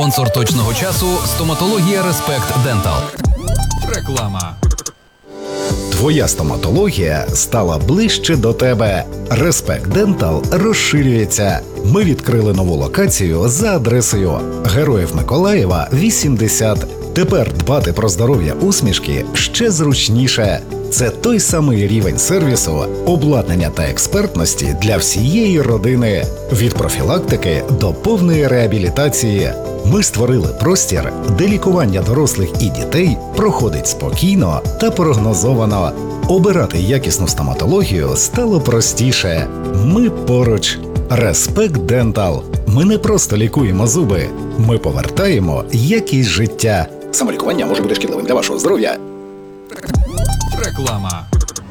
Спонсор точного часу – стоматологія Респект Дентал. Реклама. Твоя стоматологія стала ближче до тебе. Респект Дентал розширюється. Ми відкрили нову локацію за адресою Героїв Миколаєва, 80. Тепер дбати про здоров'я усмішки ще зручніше. Це той самий рівень сервісу, обладнання та експертності для всієї родини. Від профілактики до повної реабілітації. Ми створили простір, де лікування дорослих і дітей проходить спокійно та прогнозовано. Обирати якісну стоматологію стало простіше. Ми поруч. Респект Дентал. Ми не просто лікуємо зуби, ми повертаємо якість життя. Самолікування може бути шкідливим для вашого здоров'я. Реклама.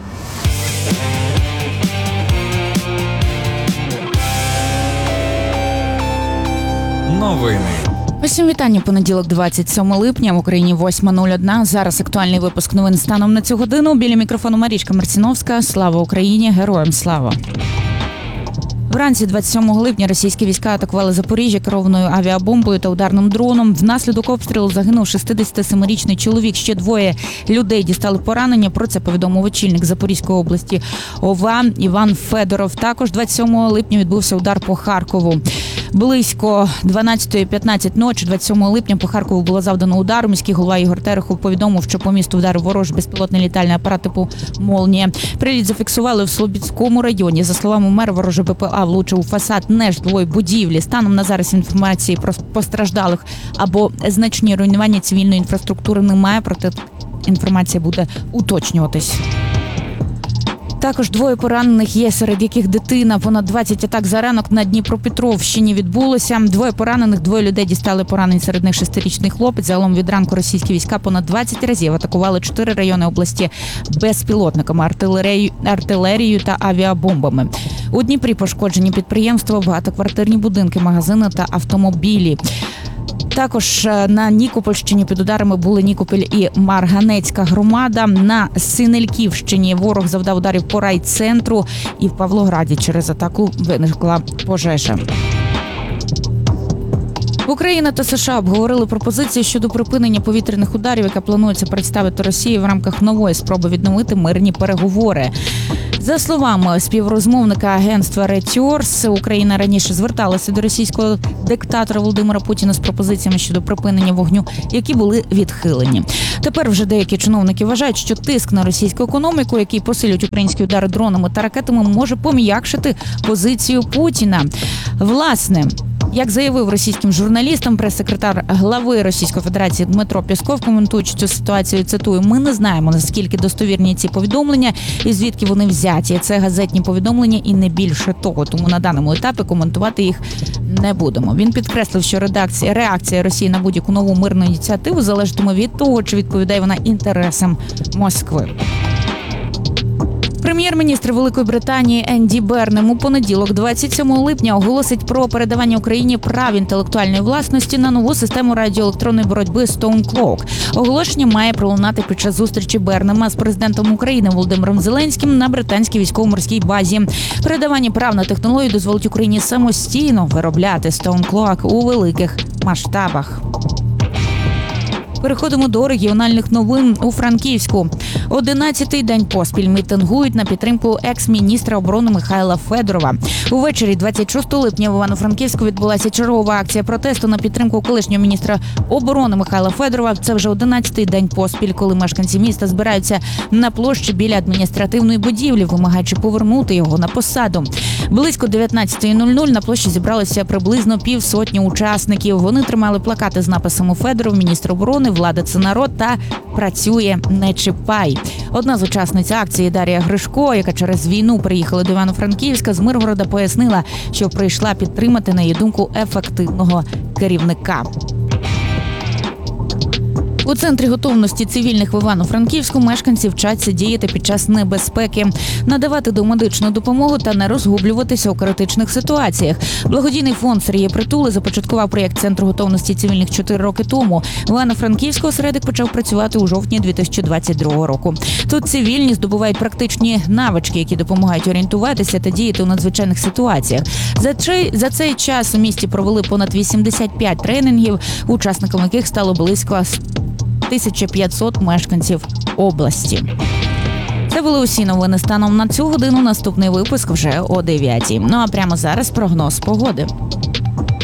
Новини. Усім вітання. Понеділок, 27 липня. В Україні 8:01. Зараз актуальний випуск новин станом на цю годину. Біля мікрофону Марічка Марціновська. Слава Україні! Героям слава! Вранці 27 липня російські війська атакували Запоріжжя керованою авіабомбою та ударним дроном. Внаслідок обстрілу загинув 67-річний чоловік. Ще двоє людей дістали поранення. Про це повідомив очільник Запорізької області ОВА Іван Федоров. Також 27 липня відбувся удар по Харкову. Близько 12:15 ночі 27 липня по Харкову було завдано удару. Міський голова Ігор Терехов повідомив, що по місту вдарив ворожий безпілотний літальний апарат типу «Молнія». Приліт зафіксували в Слобідському районі. За словами мера, ворожий БПЛА влучив у фасад нежитлової будівлі. Станом на зараз інформації про постраждалих або значні руйнування цивільної інфраструктури немає, проте інформація буде уточнюватись. Також двоє поранених є, серед яких дитина. Понад 20 атак за ранок на Дніпропетровщині відбулося. Двоє поранених, двоє людей дістали поранень, серед них 6-річний хлопець. Загалом від ранку російські війська понад 20 разів атакували 4 райони області безпілотниками, артилерією та авіабомбами. У Дніпрі пошкоджені підприємства, багатоквартирні будинки, магазини та автомобілі. Також на Нікопольщині під ударами були Нікополь і Марганецька громада. На Синельківщині ворог завдав ударів по райцентру, і в Павлограді через атаку виникла пожежа. Україна та США обговорили пропозиції щодо припинення повітряних ударів, яка планується представити Росії в рамках нової спроби відновити мирні переговори. За словами співрозмовника агентства Reuters, Україна раніше зверталася до російського диктатора Володимира Путіна з пропозиціями щодо припинення вогню, які були відхилені. Тепер вже деякі чиновники вважають, що тиск на російську економіку, який посилюють українські удари дронами та ракетами, може пом'якшити позицію Путіна. Власне, як заявив російським журналістам прес-секретар глави Російської Федерації Дмитро Пєсков, коментуючи цю ситуацію, цитую: «Ми не знаємо, наскільки достовірні ці повідомлення і звідки вони взяті. Це газетні повідомлення і не більше того, тому на даному етапі коментувати їх не будемо». Він підкреслив, що реакція Росії на будь-яку нову мирну ініціативу залежатиме від того, чи відповідає вона інтересам Москви. Прем'єр-міністр Великої Британії Енді Бернем у понеділок, 27 липня, оголосить про передавання Україні прав інтелектуальної власності на нову систему радіоелектронної боротьби Stone Clock. Оголошення має пролунати під час зустрічі Бернема з президентом України Володимиром Зеленським на британській військово-морській базі. Передавання прав на технологію дозволить Україні самостійно виробляти Stone Clock у великих масштабах. Переходимо до регіональних новин у Франківську. 11-й день поспіль мітингують на підтримку екс-міністра оборони Михайла Федорова. Увечері 26 липня в Івано-Франківську відбулася чергова акція протесту на підтримку колишнього міністра оборони Михайла Федорова. Це вже 11-й день поспіль, коли мешканці міста збираються на площі біля адміністративної будівлі, вимагаючи повернути його на посаду. Близько 19:00 на площі зібралося приблизно півсотні учасників. Вони тримали плакати з написами «Федоров, міністр оборони», «Влада – це народ» та «Працює, не чіпай». Одна з учасниць акції Дар'я Гришко, яка через війну приїхала до Івано-Франківська з Миргорода, пояснила, що прийшла підтримати, на її думку, ефективного керівника. У центрі готовності цивільних в Івано-Франківську мешканці вчаться діяти під час небезпеки, надавати домедичну допомогу та не розгублюватися у критичних ситуаціях. Благодійний фонд Сергія Притули започаткував проєкт Центру готовності цивільних 4 роки тому. В Івано-Франківську осередок почав працювати у жовтні 2022 року. Тут цивільні здобувають практичні навички, які допомагають орієнтуватися та діяти у надзвичайних ситуаціях. За цей час у місті провели понад 85 тренінгів, учасниками яких стало близько 1500 мешканців області. Це були усі новини станом на цю годину. Наступний випуск вже о 9:00. Ну а прямо зараз прогноз погоди.